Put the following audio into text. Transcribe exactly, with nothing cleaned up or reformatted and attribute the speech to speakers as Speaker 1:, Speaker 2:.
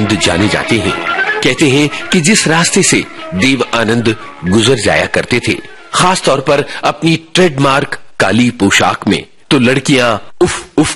Speaker 1: आनंद जाने जाते हैं। कहते हैं कि जिस रास्ते से देव आनंद गुजर जाया करते थे, खास तौर पर अपनी ट्रेडमार्क काली पोशाक में, तो लड़कियां उफ उफ